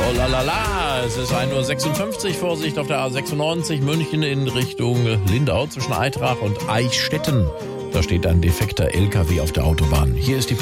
Oh la la la, es ist 1:56 Uhr, Vorsicht auf der A96 München in Richtung Lindau zwischen Eitrach und Eichstätten. Da steht ein defekter LKW auf der Autobahn. Hier ist die